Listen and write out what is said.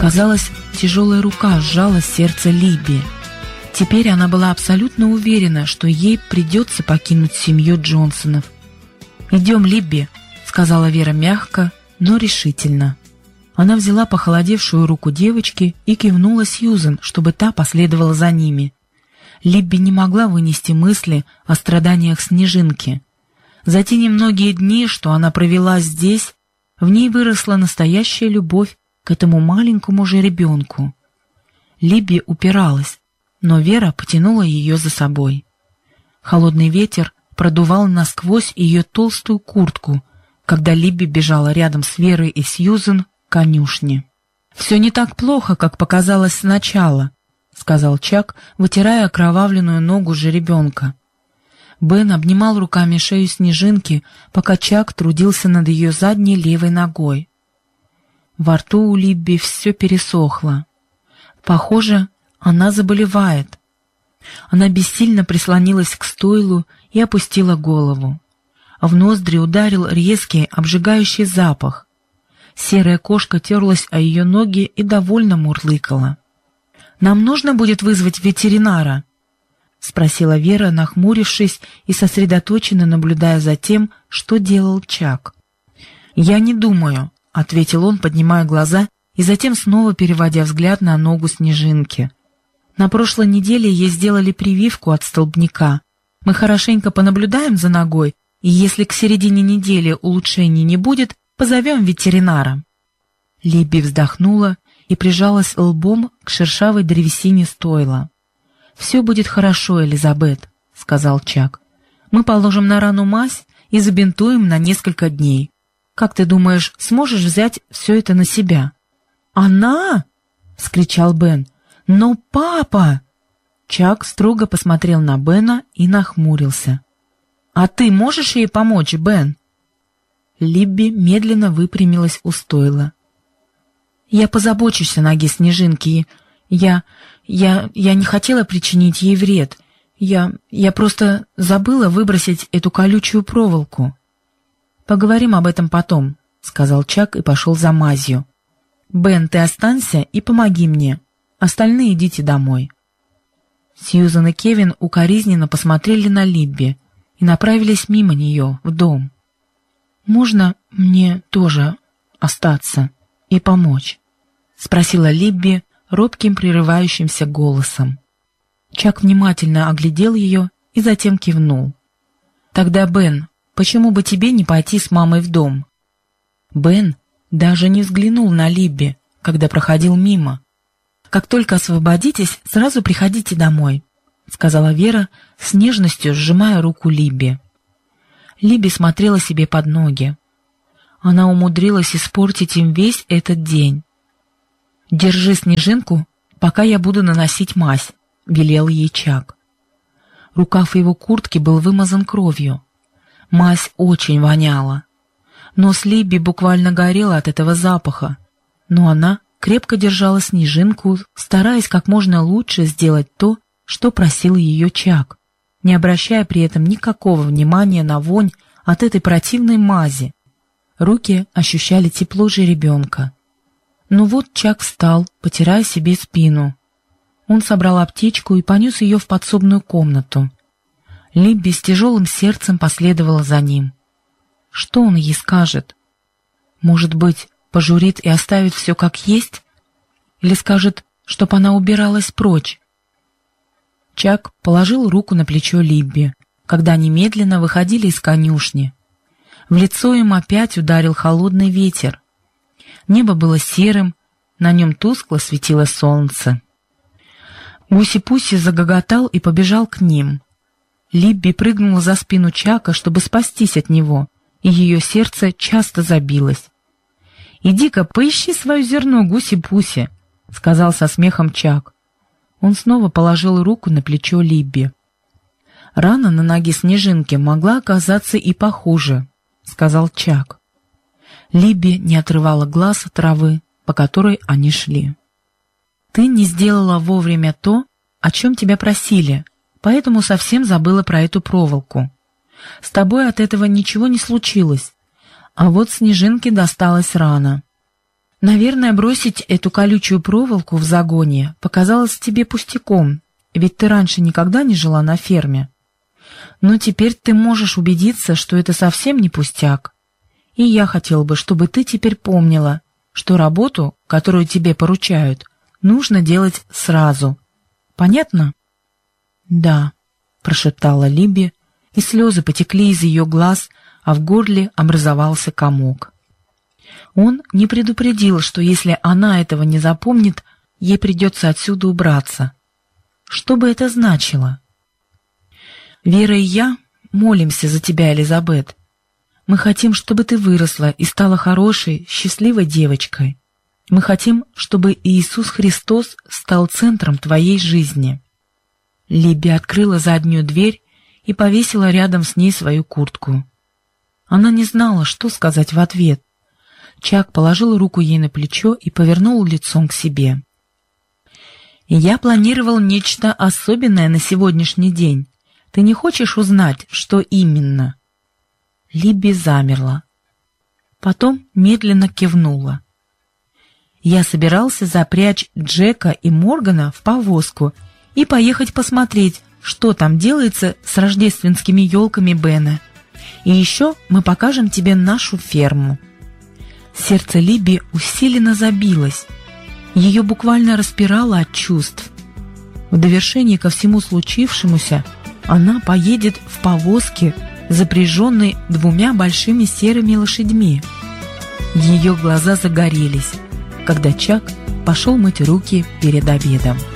Казалось, тяжелая рука сжала сердце Либби. Теперь она была абсолютно уверена, что ей придется покинуть семью Джонсонов. «Идем, Либби», — сказала Вера мягко, но решительно. Она взяла похолодевшую руку девочки и кивнула Сьюзен, чтобы та последовала за ними. Либби не могла вынести мысли о страданиях Снежинки. За те немногие дни, что она провела здесь, в ней выросла настоящая любовь к этому маленькому жеребенку. Либби упиралась, но Вера потянула ее за собой. Холодный ветер продувал насквозь ее толстую куртку, когда Либби бежала рядом с Верой и Сьюзен к конюшне. «Все не так плохо, как показалось сначала», — сказал Чак, вытирая окровавленную ногу жеребенка. Бен обнимал руками шею Снежинки, пока Чак трудился над ее задней левой ногой. Во рту у Либби все пересохло. Похоже, она заболевает. Она бессильно прислонилась к стойлу и опустила голову. В ноздри ударил резкий, обжигающий запах. Серая кошка терлась о ее ноги и довольно мурлыкала. «Нам нужно будет вызвать ветеринара?» — спросила Вера, нахмурившись и сосредоточенно наблюдая за тем, что делал Чак. «Я не думаю», — ответил он, поднимая глаза и затем снова переводя взгляд на ногу Снежинки. «На прошлой неделе ей сделали прививку от столбняка. Мы хорошенько понаблюдаем за ногой, и если к середине недели улучшений не будет, позовем ветеринара». Либби вздохнула и прижалась лбом к шершавой древесине стойла. «Все будет хорошо, Элизабет», — сказал Чак. «Мы положим на рану мазь и забинтуем на несколько дней. Как ты думаешь, сможешь взять все это на себя?» «Она?» — вскричал Бен. «Но папа!» Чак строго посмотрел на Бена и нахмурился. «А ты можешь ей помочь, Бен?» Либби медленно выпрямилась у стойла. «Я позабочусь о ноге Снежинки. Я не хотела причинить ей вред. Я просто забыла выбросить эту колючую проволоку». «Поговорим об этом потом», — сказал Чак и пошел за мазью. «Бен, ты останься и помоги мне. Остальные идите домой». Сьюзан и Кевин укоризненно посмотрели на Либби и направились мимо нее в дом. «Можно мне тоже остаться и помочь?» — спросила Либби робким прерывающимся голосом. Чак внимательно оглядел ее и затем кивнул. «Тогда, Бен, почему бы тебе не пойти с мамой в дом?» Бен даже не взглянул на Либби, когда проходил мимо. «Как только освободитесь, сразу приходите домой», — сказала Вера, с нежностью сжимая руку Либби. Либби смотрела себе под ноги. Она умудрилась испортить им весь этот день. «Держи Снежинку, пока я буду наносить мазь», — велел ей Чак. Рукав его куртки был вымазан кровью. Мазь очень воняла. Нос Либби буквально горел от этого запаха, но она крепко держала Снежинку, стараясь как можно лучше сделать то, что просил ее Чак, не обращая при этом никакого внимания на вонь от этой противной мази. Руки ощущали тепло жеребенка. Но вот Чак встал, потирая себе спину. Он собрал аптечку и понес ее в подсобную комнату. Либби с тяжелым сердцем последовала за ним. Что он ей скажет? Может быть, пожурит и оставит все как есть? Или скажет, чтоб она убиралась прочь? Чак положил руку на плечо Либби, когда они медленно выходили из конюшни. В лицо им опять ударил холодный ветер. Небо было серым, на нем тускло светило солнце. Гуси-пуси загоготал и побежал к ним. Либби прыгнула за спину Чака, чтобы спастись от него, и ее сердце часто забилось. «Иди-ка, поищи свое зерно, гуси-пуси», — сказал со смехом Чак. Он снова положил руку на плечо Либби. «Рана на ноге Снежинки могла оказаться и похуже», — сказал Чак. Либби не отрывала глаз от травы, по которой они шли. «Ты не сделала вовремя то, о чем тебя просили, поэтому совсем забыла про эту проволоку. С тобой от этого ничего не случилось, а вот Снежинке досталась рана. Наверное, бросить эту колючую проволоку в загоне показалось тебе пустяком, ведь ты раньше никогда не жила на ферме. Но теперь ты можешь убедиться, что это совсем не пустяк. И я хотел бы, чтобы ты теперь помнила, что работу, которую тебе поручают, нужно делать сразу. Понятно? Да, прошептала Либби, и слезы потекли из ее глаз, а в горле образовался комок. Он не предупредил, что если она этого не запомнит, ей придется отсюда убраться. Что бы это значило? Вера и я молимся за тебя, Элизабет. Мы хотим, чтобы ты выросла и стала хорошей, счастливой девочкой. Мы хотим, чтобы Иисус Христос стал центром твоей жизни. Либби открыла заднюю дверь и повесила рядом с ней свою куртку. Она не знала, что сказать в ответ. Чак положил руку ей на плечо и повернул лицом к себе. «Я планировал нечто особенное на сегодняшний день. Ты не хочешь узнать, что именно?» Либби замерла. Потом медленно кивнула. «Я собирался запрячь Джека и Моргана в повозку и поехать посмотреть, что там делается с рождественскими елками Бена. И еще мы покажем тебе нашу ферму». Сердце Либби усиленно забилось. Ее буквально распирало от чувств. В довершение ко всему случившемуся она поедет в повозке, запряженной 2 большими серыми лошадьми. Ее глаза загорелись, когда Чак пошел мыть руки перед обедом.